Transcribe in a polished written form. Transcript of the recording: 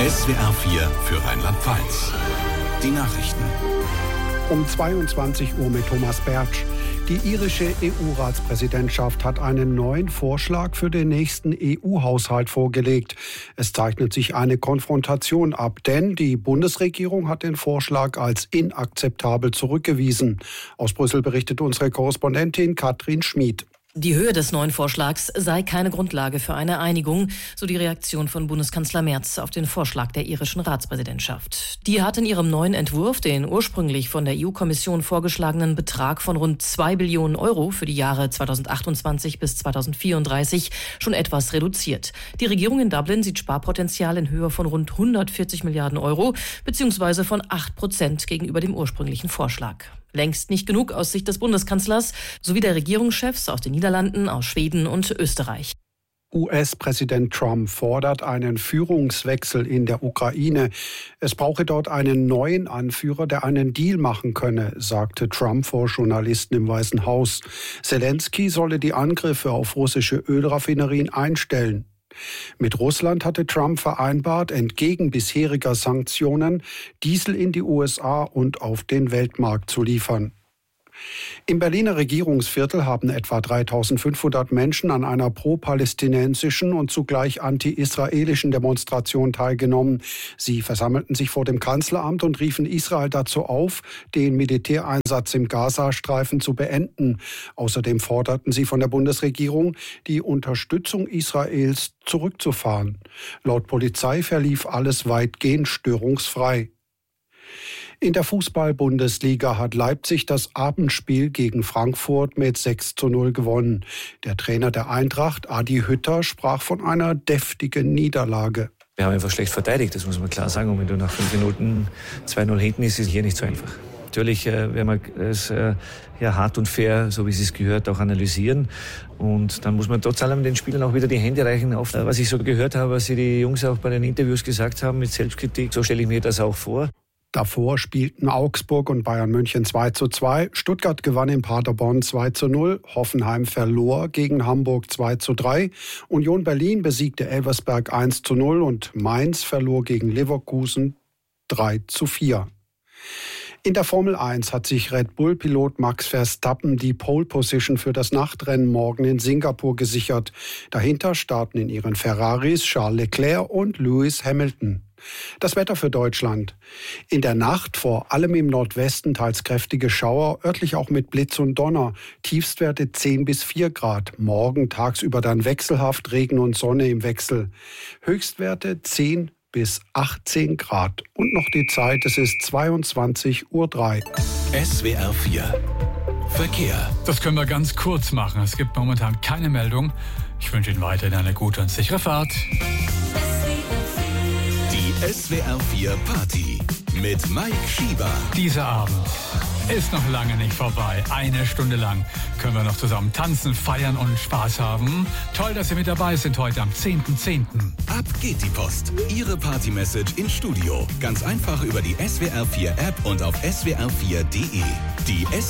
SWR 4 für Rheinland-Pfalz. Die Nachrichten. Um 22 Uhr mit Thomas Bertsch. Die irische EU-Ratspräsidentschaft hat einen neuen Vorschlag für den nächsten EU-Haushalt vorgelegt. Es zeichnet sich eine Konfrontation ab, denn die Bundesregierung hat den Vorschlag als inakzeptabel zurückgewiesen. Aus Brüssel berichtet unsere Korrespondentin Katrin Schmid. Die Höhe des neuen Vorschlags sei keine Grundlage für eine Einigung, so die Reaktion von Bundeskanzler Merz auf den Vorschlag der irischen Ratspräsidentschaft. Die hat in ihrem neuen Entwurf den ursprünglich von der EU-Kommission vorgeschlagenen Betrag von rund 2 Billionen Euro für die Jahre 2028 bis 2034 schon etwas reduziert. Die Regierung in Dublin sieht Sparpotenzial in Höhe von rund 140 Milliarden Euro, beziehungsweise von 8% gegenüber dem ursprünglichen Vorschlag. Längst nicht genug aus Sicht des Bundeskanzlers sowie der Regierungschefs aus den Niederlanden, aus Schweden und Österreich. US-Präsident Trump fordert einen Führungswechsel in der Ukraine. Es brauche dort einen neuen Anführer, der einen Deal machen könne, sagte Trump vor Journalisten im Weißen Haus. Zelensky solle die Angriffe auf russische Ölraffinerien einstellen. Mit Russland hatte Trump vereinbart, entgegen bisheriger Sanktionen Diesel in die USA und auf den Weltmarkt zu liefern. Im Berliner Regierungsviertel haben etwa 3.500 Menschen an einer pro-palästinensischen und zugleich anti-israelischen Demonstration teilgenommen. Sie versammelten sich vor dem Kanzleramt und riefen Israel dazu auf, den Militäreinsatz im Gazastreifen zu beenden. Außerdem forderten sie von der Bundesregierung, die Unterstützung Israels zurückzufahren. Laut Polizei verlief alles weitgehend störungsfrei. In der Fußball-Bundesliga hat Leipzig das Abendspiel gegen Frankfurt mit 6:0 gewonnen. Der Trainer der Eintracht, Adi Hütter, sprach von einer deftigen Niederlage. Wir haben einfach schlecht verteidigt, das muss man klar sagen. Und wenn du nach 5 Minuten 2:0 hinten ist es hier nicht so einfach. Natürlich werden wir es hart und fair, so wie es gehört, auch analysieren. Und dann muss man trotz allem den Spielern auch wieder die Hände reichen. Auf was ich so gehört habe, was die Jungs auch bei den Interviews gesagt haben mit Selbstkritik, so stelle ich mir das auch vor. Davor spielten Augsburg und Bayern München 2:2, Stuttgart gewann in Paderborn 2:0, Hoffenheim verlor gegen Hamburg 2:3, Union Berlin besiegte Elversberg 1:0 und Mainz verlor gegen Leverkusen 3:4. In der Formel 1 hat sich Red Bull-Pilot Max Verstappen die Pole-Position für das Nachtrennen morgen in Singapur gesichert. Dahinter starten in ihren Ferraris Charles Leclerc und Lewis Hamilton. Das Wetter für Deutschland. In der Nacht vor allem im Nordwesten teils kräftige Schauer, örtlich auch mit Blitz und Donner. Tiefstwerte 10 bis 4 Grad. Morgen tagsüber dann wechselhaft Regen und Sonne im Wechsel. Höchstwerte 10 bis 18 Grad. Und noch die Zeit, es ist 22:03 Uhr. SWR 4 Verkehr. Das können wir ganz kurz machen. Es gibt momentan keine Meldung. Ich wünsche Ihnen weiterhin eine gute und sichere Fahrt. Die SWR 4 Party mit Mike Schieber. Dieser Abend ist noch lange nicht vorbei. 1 Stunde lang können wir noch zusammen tanzen, feiern und Spaß haben. Toll, dass Sie mit dabei sind heute am 10.10. Ab geht die Post. Ihre Party-Message ins Studio. Ganz einfach über die SWR 4 App und auf swr4.de. Die